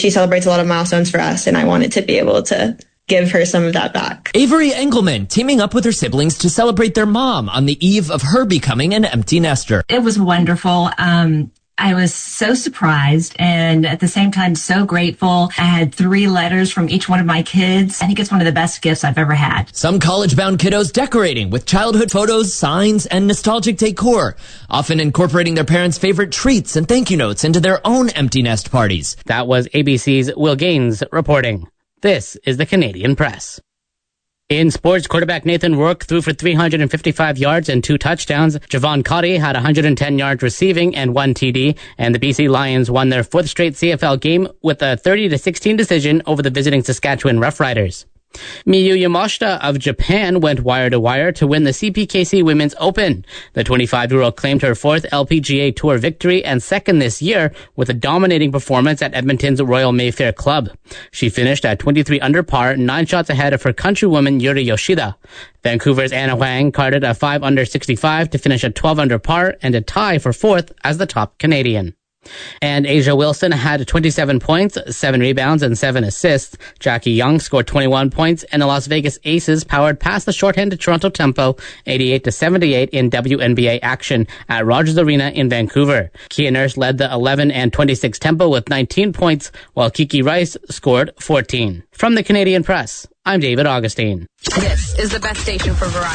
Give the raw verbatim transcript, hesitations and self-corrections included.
She celebrates a lot of milestones for us, and I wanted to be able to give her some of that back. Avery Engelman teaming up with her siblings to celebrate their mom on the eve of her becoming an empty nester. It was wonderful. Um, I was so surprised and at the same time so grateful. I had three letters from each one of my kids. I think it's one of the best gifts I've ever had. Some college-bound kiddos decorating with childhood photos, signs, and nostalgic decor, often incorporating their parents' favorite treats and thank you notes into their own empty nest parties. That was A B C's Will Gaines reporting. This is the Canadian Press. In sports, quarterback Nathan Rourke threw for three hundred fifty-five yards and two touchdowns. Javon Cotty had one hundred ten yards receiving and one T D. And the B C Lions won their fourth straight C F L game with a thirty to sixteen decision over the visiting Saskatchewan Roughriders. Miyu Yamashita of Japan went wire-to-wire to win the C P K C Women's Open. The twenty-five-year-old claimed her fourth L P G A Tour victory and second this year with a dominating performance at Edmonton's Royal Mayfair Club. She finished at twenty-three under par, nine shots ahead of her countrywoman Yuri Yoshida. Vancouver's Anna Huang carded a five under sixty-five to finish at twelve under par and a tie for fourth as the top Canadian. And Asia Wilson had twenty-seven points, seven rebounds, and seven assists. Jackie Young scored twenty-one points, and the Las Vegas Aces powered past the shorthanded Toronto Tempo eighty-eight to seventy-eight in W N B A action at Rogers Arena in Vancouver. Kia Nurse led the eleven and twenty-six Tempo with nineteen points, while Kiki Rice scored fourteen. From the Canadian Press, I'm David Augustine. This is the best station for variety.